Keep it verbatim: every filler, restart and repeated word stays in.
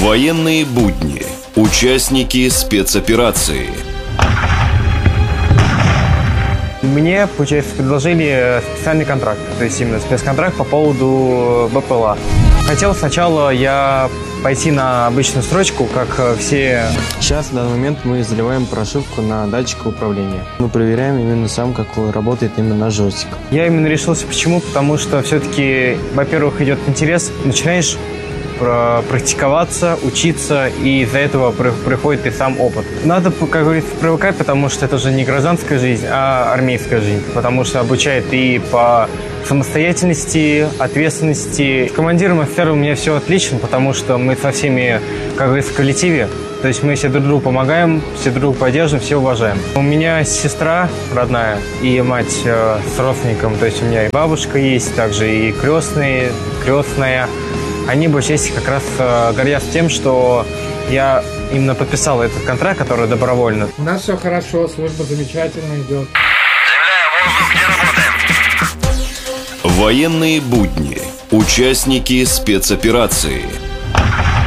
Военные будни. Участники спецоперации. Мне, получается, предложили специальный контракт, то есть именно спецконтракт по поводу БПЛА. Хотел сначала я пойти на обычную строчку, как все. Сейчас, в данный момент, мы заливаем прошивку на датчик управления. Мы проверяем именно сам, как работает именно джойстик. Я именно решился, почему? Потому что все-таки, во-первых, идет интерес, начинаешь практиковаться, учиться, и из-за этого приходит и сам опыт. Надо, как говорится, привыкать, потому что это уже не гражданская жизнь, а армейская жизнь, потому что обучает и по самостоятельности, ответственности. С командиром офицером у меня все отлично, потому что мы со всеми, как говорится, в коллективе. То есть мы все друг другу помогаем, все друг друга поддерживаем, все уважаем. У меня сестра родная и мать э, с родственником, то есть у меня и бабушка есть, также и крестные, крестная. Они большей части как раз э, гордятся тем, что я именно подписал этот контракт, который добровольно. У нас все хорошо, служба замечательно идет. Заявляю воздух, где работаем. Военные будни. Участники спецоперации.